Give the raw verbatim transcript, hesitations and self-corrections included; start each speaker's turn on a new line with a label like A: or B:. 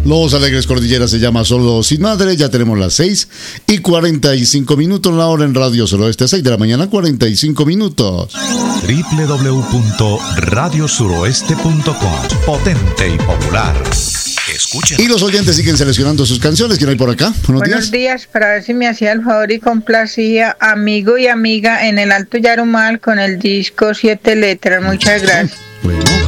A: Los Alegres Cordilleras se llama Solo Sin Madre. Ya tenemos las seis y cuarenta y cinco minutos, la hora en Radio Suroeste, seis de la mañana, cuarenta y cinco minutos.
B: doble u doble u doble u punto radio suroeste punto com. Potente y popular. Escuchen.
A: Y los oyentes siguen seleccionando sus canciones. ¿Quién hay por acá? Buenos,
C: Buenos
A: días.
C: días, para ver si me hacía el favor y complacía amigo y amiga en el Alto Yarumal con el disco Siete Letras. Muchas gracias.
A: Bueno.